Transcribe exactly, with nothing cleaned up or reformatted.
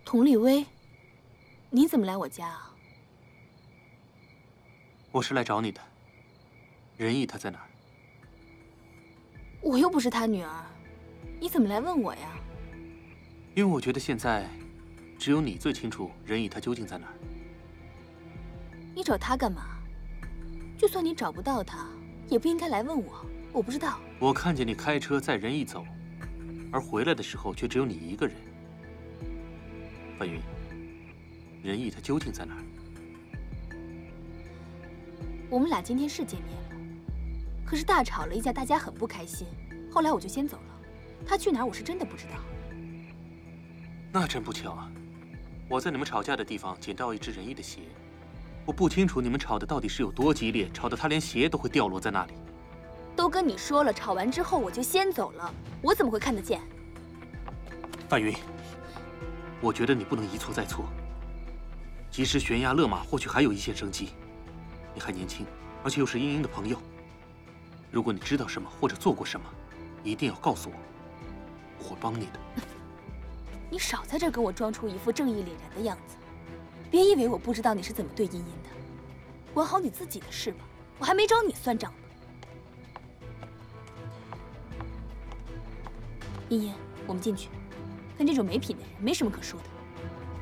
佟立威，你怎么来我家啊？ 我是来找你的。仁义他在哪儿？ 我又不是他女儿，你怎么来问我呀？ 因为我觉得现在，只有你最清楚仁义他究竟在哪儿。 你找他干嘛？就算你找不到他，也不应该来问我。我不知道。 我看见你开车载仁义走，而回来的时候却只有你一个人。范云，仁义他究竟在哪儿？ 我们俩今天是见面了，可是大吵了一架，大家很不开心。后来我就先走了，他去哪儿我是真的不知道。 那真不巧啊！我在你们吵架的地方捡到一只仁义的鞋，我不清楚你们吵的到底是有多激烈，吵得他连鞋都会掉落在那里。 都跟你说了，吵完之后我就先走了，我怎么会看得见？ 范云，我觉得你不能一错再错，及时悬崖勒马，或许还有一线生机。你还年轻，而且又是茵茵的朋友。如果你知道什么或者做过什么，一定要告诉我，我会帮你的。 你少在这儿跟我装出一副正义凛然的样子，别以为我不知道你是怎么对茵茵的。管好你自己的事吧，我还没找你算账呢。茵茵，我们进去。跟这种没品的人没什么可说的。